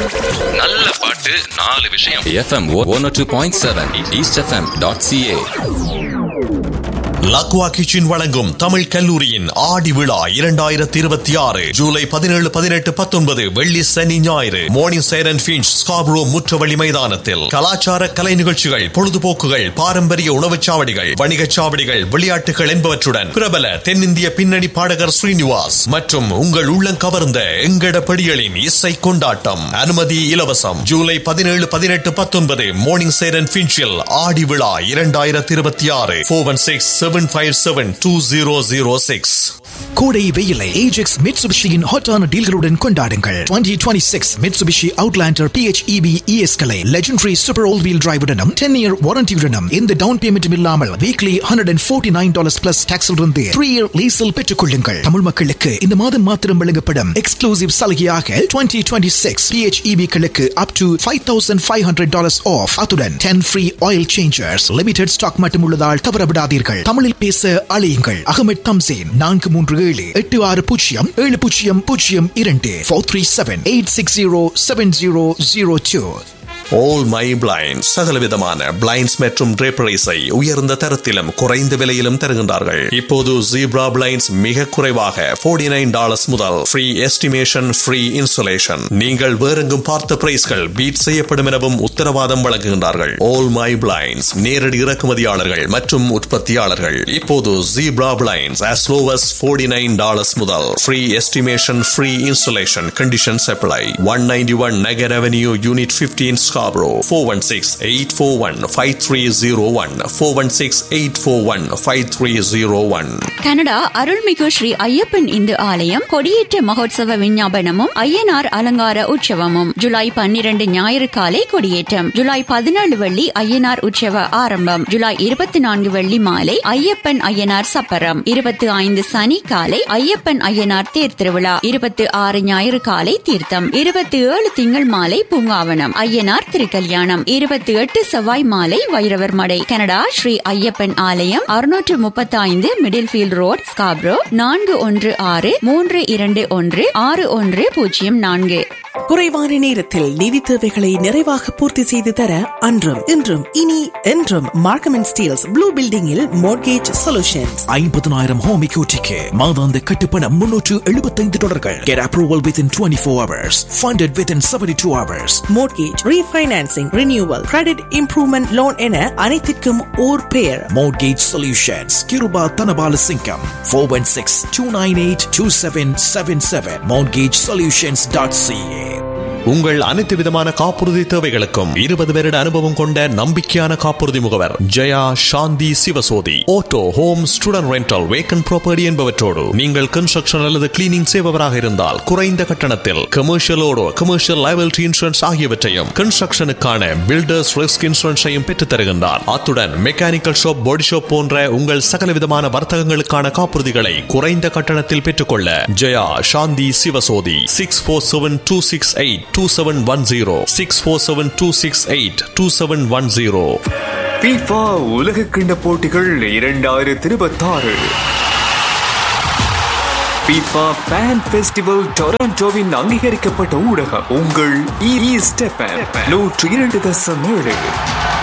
நல்ல பாட்டு 4 விஷயம். FM 102.7 eastfm.ca. லக்வா கிச்சன் வழங்கும் தமிழ் கல்லூரியின் ஆடி விழா 2026 ஜூலை 17, 18, 19 வெள்ளி சனி ஞாயிறு மார்னிங் சைரன் ஃபின்ச் ஸ்காப்ரோ முற்றவழி மைதானத்தில் கலாச்சார கலை நிகழ்ச்சிகள், பொழுதுபோக்குகள், பாரம்பரிய உணவுச் சாவடிகள், வணிகச் சாவடிகள், விளையாட்டுகள் என்பவற்றுடன் பிரபல தென்னிந்திய பின்னணி பாடகர் ஸ்ரீனிவாஸ் மற்றும் உங்கள் உள்ளம் கவர்ந்த எங்கட படிகளின் இசை கொண்டாட்டம். அனுமதி இலவசம். ஜூலை 17, 18, 19 மார்னிங் சைரன் ஃபின்ச்சில் ஆடி விழா 2026. 416-757-2006. கோடை வெயிலை ஏஜெக்ஸ் மிட்சுபிஷியின் ஹாட்டான டீல்களுடன் கொண்டாடுங்கள். 2026 Mitsubishi Outlander PHEV ES-களை legendary super all wheel டிரைவுடனும் 10-year வாரண்டியுடனும் இந்த டவுன் பேமெண்ட்டும் இல்லாமல் வீக்லி $149 பிளஸ் டாக்ஸ் இருந்து 3-year லீஸில் பெற்றுக் கொள்ளுங்கள். தமிழ் மக்களுக்கு இந்த மாதம் மாத்திரம் வழங்கப்படும் எக்ஸ்க்ளூசிவ் சலுகையாக 2026 PHEV-களுக்கு up to $5,500 ஆஃப். அத்துடன் 10 free oil changers. Limited stock மட்டும் உள்ளதால் தவறவிடாதீர்கள். தமிழில் பேச அழையுங்கள். அகமது தம்சேன் 437-700-7002 437-860-7002. All My Blinds சகலவிதமான பிளைண்ட்ஸ் மற்றும் draperies-ஐ உயர்ந்த தரத்திலும் குறைந்த விலையிலும் தருகின்றார்கள். இப்போது ஜீப்ரா பிளைண்ட்ஸ் மிக குறைவாக $49 முதல் ஃப்ரீ எஸ்டிமேஷன், ஃப்ரீ இன்சுலேஷன். நீங்கள் வேறெங்கும் பார்த்த பிரைஸ்கள் பீட் செய்யப்படும் எனவும் உத்தரவாதம் வழங்குகின்றார்கள். All My Blinds நேரடி இறக்குமதியாளர்கள் மற்றும் உற்பத்தியாளர்கள். இப்போது zebra blinds as low as $49 முதல் free estimation, free insulation. Conditions apply. 191 நகர் அவென்யூ யூனிட் 15 Scarborough. 416-841-5301. 416-841-5301. கனடா அருள்மிகு ஸ்ரீ ஐயப்பன் இந்து ஆலயம் கொடியேற்ற மகோத்சவ விஞ்ஞாபனமும் ஐயனார் அலங்கார உற்சவமும். ஜூலை 12 ஞாயிறு காலை கொடியேற்றம். ஜூலை 17 வெள்ளி ஐயனார் உற்சவ ஆரம்பம். ஜூலை 24 வெள்ளி மாலை ஐயப்பன் ஐயனார் சப்பரம். 25 சனி காலை ஐயப்பன் ஐயனார் தேர் திருவிழா. 26 ஞாயிறு காலை தீர்த்தம். 27 திங்கள் மாலை பூங்காவனம் ஐயனார் திருக்கல்யாணம். 28 செவ்வாய் மாலை வைரவர் மடை. கனடா ஸ்ரீ ஐயப்பன் ஆலயம் 635 மிடில் ஃபீல்ட் ரோட், ஸ்காப்ரோ. 4161216104. குறைவான நேரத்தில் நிதி தேவைகளை நிறைவாக பூர்த்தி செய்து தர அன்றும் இன்றும் இனி என்றும் மார்க்கம் அண்ட் ஸ்டீல்ஸ் ப்ளூ பில்டிங்கில் மோர்கேஜ் சொல்யூஷன்ஸ். 50,000 ஹோம் எக்யூட்டிக்கு மாதாந்த கட்டுப்பணம் $375. Get approval within 24 hours. Funded within 72 hours. Mortgage refinancing, renewal, credit improvement loan என அனைத்திற்கும் ஓர் பெயர். Mortgage Solutions. Kiruba Tanabala Singham. 416-298-2777. MortgageSolutions.ca. உங்கள் அனைத்து விதமான காப்புறுதி தேவைகளுக்கும் 20 வருட அனுபவம் கொண்ட நம்பிக்கையான காப்புறுதி முகவர் ஜெயா சாந்தி Sivasothy. Auto, home, student rental, vacant property என்பவற்றோடு நீங்கள் கன்ஸ்ட்ரக்ஷன் அல்லது கிளீனிங் செய்பவராக இருந்தால் குறைந்த கட்டணத்தில் கமர்ஷியலோடு கமர்ஷியல் லைபிலிட்டி இன்சூரன்ஸ் ஆகியவற்றையும் கன்ஸ்ட்ரக்ஷனுக்கான பில்டர்ஸ் ரிஸ்க் இன்சூரன்ஸையும் பெற்றுத் தருகின்றார். அத்துடன் மெக்கானிக்கல் ஷாப், பாடி ஷாப் போன்ற உங்கள் சகல விதமான வர்த்தகங்களுக்கான காப்புறுதிகளை குறைந்த கட்டணத்தில் பெற்றுக்கொள்ள ஜெயா சாந்தி சிவசோதி. 647-268-2710. 647-268-2710. FIFA உலகக்கிண்ண போட்டிகள் 2026. FIFA Fan Festival டொரண்டோவின் அங்கீகரிக்கப்பட்ட ஊடகம் உங்கள் ஈஸ்ட் எஃப்எம் 102.7.